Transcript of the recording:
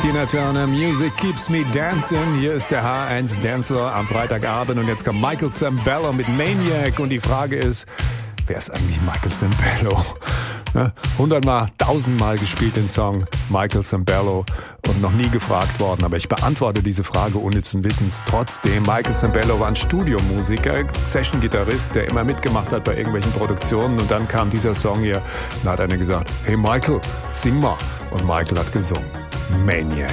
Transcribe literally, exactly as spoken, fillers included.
Tina Turner, Music Keeps Me Dancing. Hier ist der H eins Dancefloor am Freitagabend und jetzt kommt Michael Sembello mit Maniac und die Frage ist, wer ist eigentlich Michael Sembello? Hundertmal, tausendmal gespielt den Song Michael Sembello und noch nie gefragt worden, aber ich beantworte diese Frage unnützen Wissens trotzdem. Michael Sembello war ein Studiomusiker, Session-Gitarrist, der immer mitgemacht hat bei irgendwelchen Produktionen und dann kam dieser Song hier und da hat einer gesagt, hey Michael, sing mal. Und Michael hat gesungen. Maniac.